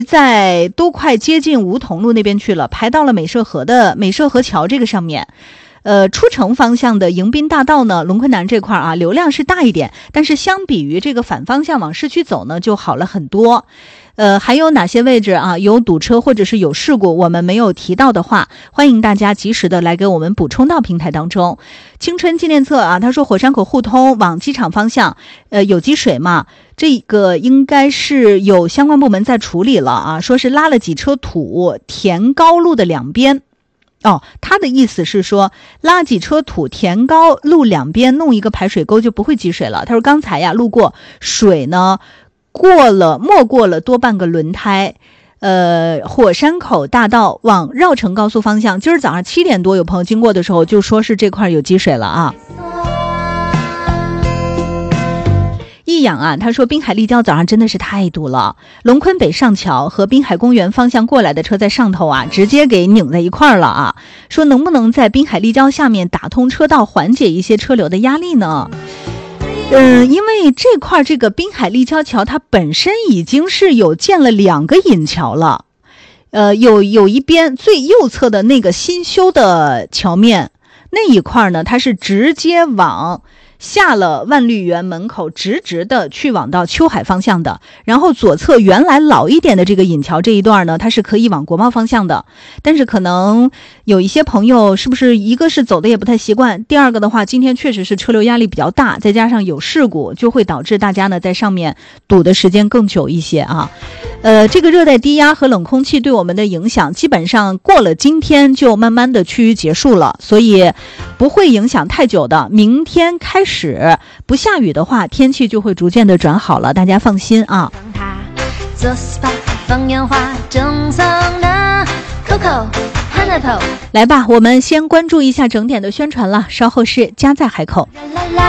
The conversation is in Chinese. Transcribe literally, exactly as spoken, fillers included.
在都快接近梧桐路那边去了，排到了美涉河的美涉河桥这个上面。呃，出城方向的迎宾大道呢，龙昆南这块啊，流量是大一点，但是相比于这个反方向往市区走呢，就好了很多。呃，还有哪些位置啊有堵车或者是有事故，我们没有提到的话，欢迎大家及时的来给我们补充到平台当中。青春纪念册啊，他说火山口互通往机场方向，呃，有积水嘛？这个应该是有相关部门在处理了啊，说是拉了几车土填高路的两边。哦，他的意思是说拉几车土填高路两边弄一个排水沟就不会积水了。他说刚才呀路过水呢过了没过了多半个轮胎。呃，火山口大道往绕城高速方向，今儿早上七点多有朋友经过的时候就说是这块有积水了啊。益阳啊，他说滨海立交早上真的是太堵了，龙昆北上桥和滨海公园方向过来的车在上头啊，直接给拧在一块儿了啊。说能不能在滨海立交下面打通车道，缓解一些车流的压力呢？嗯，因为这块这个滨海立交桥它本身已经是有建了两个引桥了，呃，有有一边最右侧的那个新修的桥面那一块呢，它是直接往下了万绿园门口，直直的去往到秋海方向的。然后左侧原来老一点的这个引桥这一段呢，它是可以往国贸方向的。但是可能有一些朋友是不是一个是走的也不太习惯，第二个的话今天确实是车流压力比较大，再加上有事故，就会导致大家呢在上面堵的时间更久一些啊。呃，这个热带低压和冷空气对我们的影响基本上过了今天就慢慢的趋于结束了，所以不会影响太久的。明天开始不下雨的话，天气就会逐渐的转好了，大家放心啊。来吧，我们先关注一下整点的宣传了，稍后是家在海口。啦啦啦